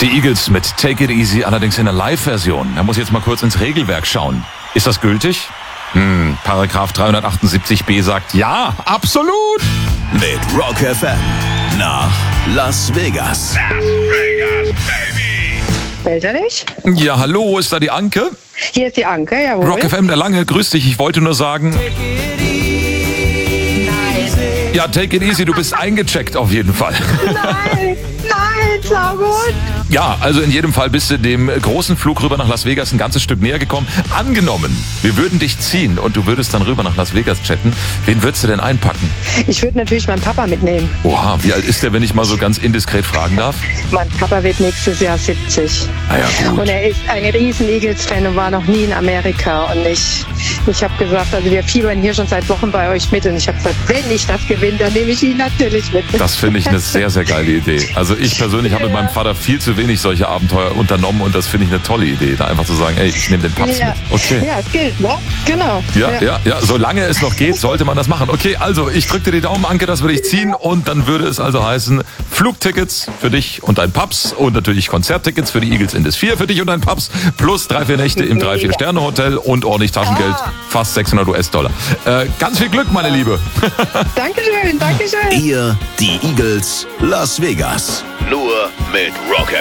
Die Eagles mit Take It Easy, allerdings in der Live-Version. Er muss jetzt mal kurz ins Regelwerk schauen. Ist das gültig? Paragraph 378b sagt ja, absolut. Mit Rock FM nach Las Vegas. Las Vegas, baby. Meldet er dich? Ja, hallo, ist da die Anke? Hier ist die Anke, jawohl. Rock FM, der Lange, grüß dich. Ich wollte nur sagen, Nein. ja, Take It Easy, du bist eingecheckt auf jeden Fall. Nein, saugut. Ja, also in jedem Fall bist du dem großen Flug rüber nach Las Vegas ein ganzes Stück näher gekommen. Angenommen, wir würden dich ziehen und du würdest dann rüber nach Las Vegas chatten. Wen würdest du denn einpacken? Ich würde natürlich meinen Papa mitnehmen. Oha, wie alt ist der, wenn ich mal so ganz indiskret fragen darf? Mein Papa wird nächstes Jahr 70. Ah ja, gut. Und er ist ein riesen Eagles-Fan und war noch nie in Amerika. Und ich habe gesagt, also wir fiebern hier schon seit Wochen bei euch mit. Und ich habe gesagt, wenn ich das gewinne, dann nehme ich ihn natürlich mit. Das finde ich eine sehr, sehr geile Idee. Also ich persönlich habe mit meinem Vater viel zu wenig solche Abenteuer unternommen und das finde ich eine tolle Idee, da einfach zu sagen, ey, ich nehme den Paps mit. Okay. Ja, es gilt, ne? Genau. Ja, solange es noch geht, sollte man das machen. Okay, also ich drücke dir die Daumen, Anke, das würde ich ziehen und dann würde es also heißen, Flugtickets für dich und dein Paps und natürlich Konzerttickets für die Eagles in das 4 für dich und dein Paps plus 3-4 Nächte im 3-4-Sterne-Hotel und ordentlich Taschengeld, fast $600. Ganz viel Glück, meine Liebe. Dankeschön. Ihr, die Eagles, Las Vegas. Nur mit Rock FM.